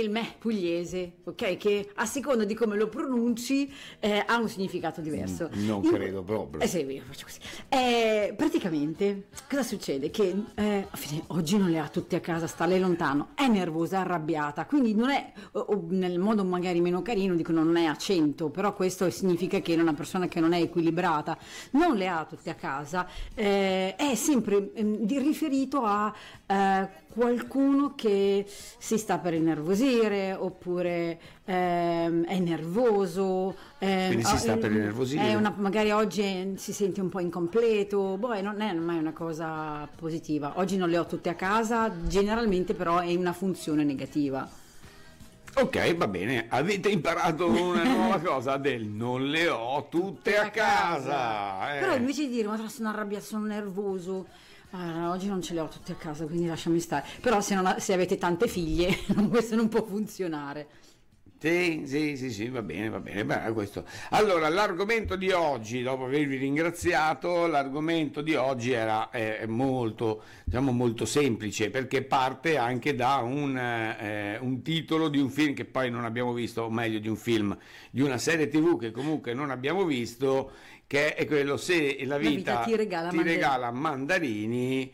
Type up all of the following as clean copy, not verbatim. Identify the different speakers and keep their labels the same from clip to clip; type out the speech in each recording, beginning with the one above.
Speaker 1: il me pugliese, ok? Che a seconda di come lo pronunci ha un significato diverso.
Speaker 2: Non credo proprio.
Speaker 1: Sì, io faccio così. Praticamente, cosa succede? Che oggi non le ha tutte a casa, sta lei lontano, è nervosa, arrabbiata, quindi non è, o nel modo magari meno carino, dicono non è a 100, però questo significa che è una persona che non è equilibrata, non le ha tutte a casa, è sempre riferito a qualcuno che si sta per innervosire, oppure è nervoso,
Speaker 2: quindi si sta per innervosire,
Speaker 1: magari oggi si sente un po' incompleto, non è mai una cosa positiva. Oggi non le ho tutte a casa, generalmente però è una funzione negativa.
Speaker 2: Ok, va bene, avete imparato una nuova cosa del non le ho tutte a casa.
Speaker 1: Però invece di dire ma sono arrabbiato, sono nervoso, oggi non ce le ho tutte a casa, quindi lasciami stare. Però se avete tante figlie questo non può funzionare.
Speaker 2: Sì, va bene. Beh, questo. Allora, l'argomento di oggi, dopo avervi ringraziato, l'argomento di oggi era molto semplice, perché parte anche da un titolo di un film che poi non abbiamo visto, o meglio di un film, di una serie TV che comunque non abbiamo visto, che è quello Se la vita ti regala mandarini.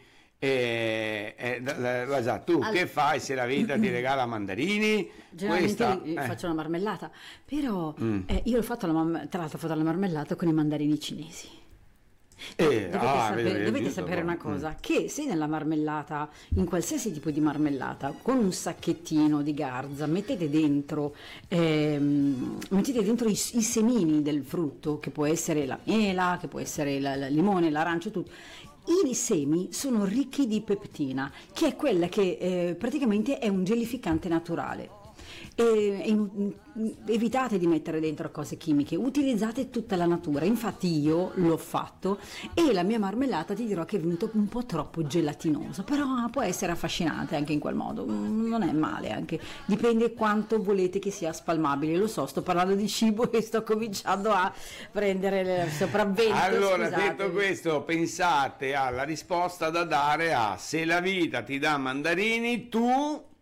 Speaker 2: Tu che fai se la vita ti regala mandarini?
Speaker 1: Generalmente faccio la marmellata, però io ho fatto tra l'altro ho fatto la marmellata con i mandarini cinesi. Dovete sapere una cosa, che se nella marmellata, in qualsiasi tipo di marmellata, con un sacchettino di garza mettete dentro i semini del frutto, che può essere la mela, che può essere il limone, l'arancio, tutto. I semi sono ricchi di peptina, che è quella che praticamente è un gelificante naturale. Evitate di mettere dentro cose chimiche, utilizzate tutta la natura. Infatti io l'ho fatto e la mia marmellata ti dirò che è venuta un po' troppo gelatinosa, però può essere affascinante anche in quel modo, non è male, anche dipende quanto volete che sia spalmabile. Lo so, sto parlando di cibo e sto cominciando a prendere il sopravvento.
Speaker 2: Allora, detto questo, pensate alla risposta da dare a Se la vita ti dà mandarini, tu